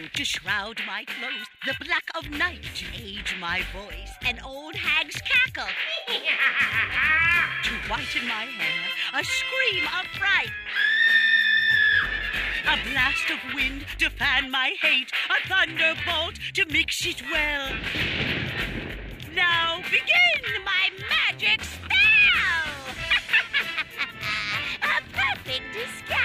To shroud my clothes, the black of night. To age my voice, an old hag's cackle. To whiten my hair, a scream of fright. A blast of wind to fan my hate, a thunderbolt to mix it well. Now begin!